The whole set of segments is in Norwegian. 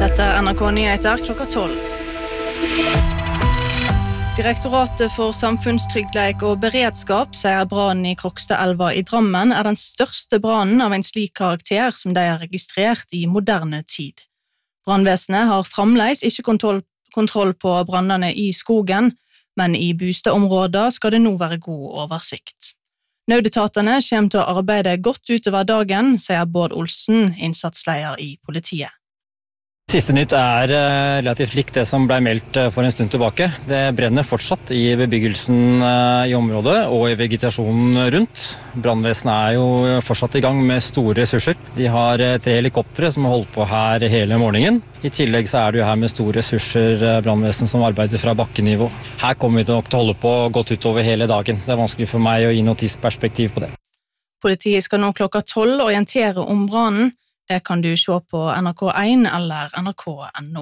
Dette NRK Nyheter klokka 12. Direktoratet for samfunnstryggleik og beredskap sier brannen i Krokstadelva i Drammen den største brannen av en slik karakter som de har registrert i moderne tid. Brannvesenet har fremdeles ikke kontroll på brannene i skogen, men i bostadområder skal det nå være god oversikt. Nødetatene kommer til å arbeide godt utover dagen, sier Bård Olsen, innsatsleder i politiet. Siste nytt relativt likt det som ble meldt for en stund tilbake. Det brenner fortsatt i bebyggelsen i området og i vegetasjonen rundt. Brannvesenet jo fortsatt i gang med store ressurser. De har 3 helikoptre som har holdt på her hele morgenen. I tillegg så det jo her med store ressurser brannvesenet som arbeider fra bakkenivå. Her kommer vi nok til å holde på godt utover hele dagen. Det vanskelig for meg å gi noe tidsperspektiv på det. Politiet skal nå klokka 12 orientere om brannen. Det kan du se på NRK1 eller nrk.no.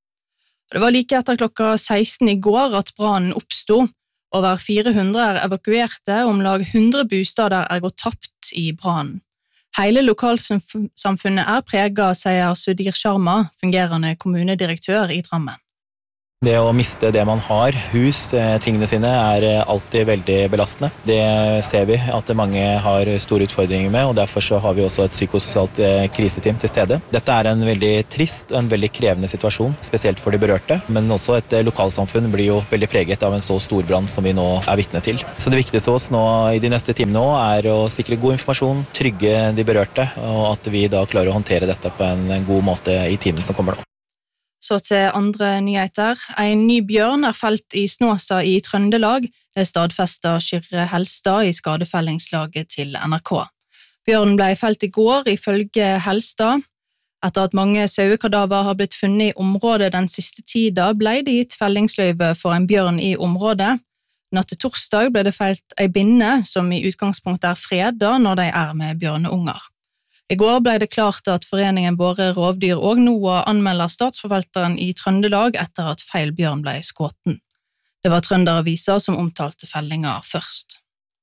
Det var like etter klokka 16 i går at brannen oppstod. Over 400 evakuerte, om lag 100 bostader gått tapt i brannen. Hele lokalsamfunnet preget, sier Sudir Sharma, fungerende kommunedirektør i Drammen. Det å miste det man har, hus, tingene sine, alltid veldig belastende. Det ser vi at mange har store utfordringer med, og derfor så har vi også et psykososialt kriseteam til stede. Dette en veldig trist og en veldig krevende situasjon, spesielt for de berørte, men også et lokalsamfunn blir jo veldig preget av en så stor brann som vi nå vitne til. Så det viktigste hos oss nå i de neste timene nå å sikre god informasjon, trygge de berørte, og at vi da klarer å håndtere dette på en god måte i timen som kommer nå. Så til andre nyheter. En ny bjørn felt i Snåsa i Trøndelag. Det stadfester Kyrre Helstad i skadefellingslaget til NRK. Bjørnen ble felt i går, ifølge Helstad. Etter at mange sauekadaver har blitt funnet i området den siste tida, ble det gitt fellingsløyve for en bjørn i området. Natt til torsdag ble det felt en binne, som i utgangspunktet freda når de med bjørneunger. I går ble det klart at foreningen Våre rovdyr og NOAH anmelder statsforvalteren i Trøndelag etter at feil bjørn ble skåten. Det var Trønderavisa som omtalte fellinga først.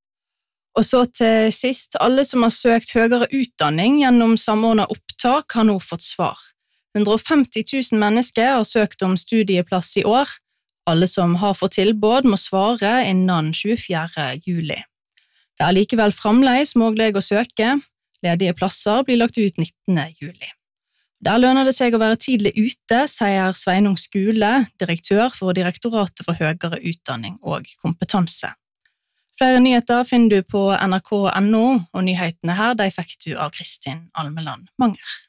Og så til sist, alle som har søkt høyere utdanning gjennom samordnet opptak har nå fått svar. 150 000 mennesker har søkt om studieplass i år. Alle som har fått tilbud må svare innen 24. juli. Det likevel fremdeles mulig å søke. Ledige plasser blir lagt ut 19. juli. Der lønner det seg å være tidlig ute, sier Sveinung Skule, direktør for Direktoratet for høyere utdanning og kompetanse. Flere nyheter finner du på nrk.no, og nyhetene her fikk du av Kristin Almeland Manger.